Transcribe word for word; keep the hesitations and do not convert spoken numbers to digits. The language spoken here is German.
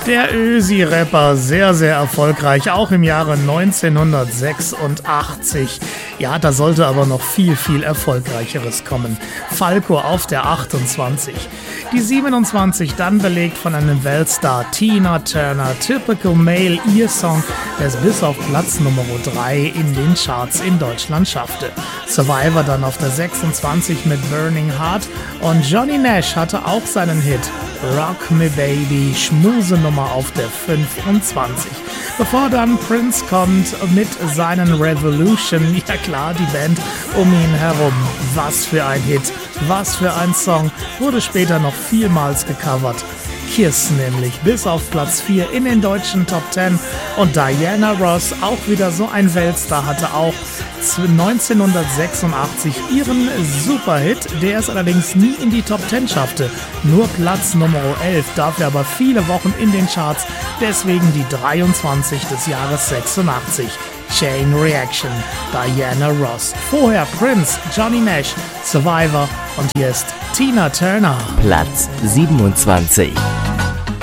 Der Ösi-Rapper, sehr, sehr erfolgreich, auch im Jahre neunzehnhundertsechsundachtzig. Ja, da sollte aber noch viel, viel Erfolgreicheres kommen. Falco auf der achtundzwanzig. Die siebenundzwanzig dann belegt von einem Weltstar, Tina Turner, Typical Male, ihr Song, der es bis auf Platz Nummer drei in den Charts in Deutschland schaffte. Survivor dann auf der sechsundzwanzig mit Burning Heart und Johnny Nash hatte auch seinen Hit Rock Me Baby, Schmuse Nummer auf der fünfundzwanzig. Bevor dann Prince kommt mit seinen Revolution, ja klar, die Band um ihn herum. Was für ein Hit, was für ein Song, wurde später noch vielmals gecovert. Kiss nämlich bis auf Platz vier in den deutschen Top zehn und Diana Ross, auch wieder so ein Weltstar, hatte auch neunzehnhundertsechsundachtzig ihren Superhit, der es allerdings nie in die Top zehn schaffte. Nur Platz Nummer elf, dafür aber viele Wochen in den Charts, deswegen die dreiundzwanzig des Jahres sechsundachtzig. Chain Reaction, Diana Ross. Vorher Prince, Johnny Nash, Survivor und hier ist Tina Turner. Platz siebenundzwanzig.